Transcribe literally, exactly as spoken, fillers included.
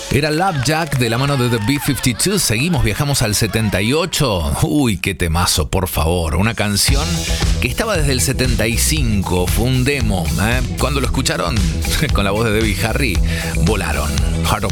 Era Love Jack de la mano de The B cincuenta y dos. Seguimos, viajamos al setenta y ocho. Uy, qué temazo, por favor. Una canción que estaba desde el setenta y cinco. Fue un demo, ¿eh? Cuando lo escucharon con la voz de Debbie Harry, volaron. Heart of